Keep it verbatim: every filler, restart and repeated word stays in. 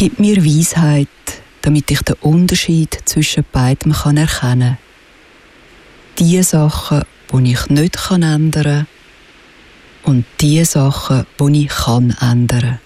Gib mir Weisheit, damit ich den Unterschied zwischen beidem kann erkennen kann. Die Sachen, die ich nicht ändern kann, und die Sachen, die ich kann ändern.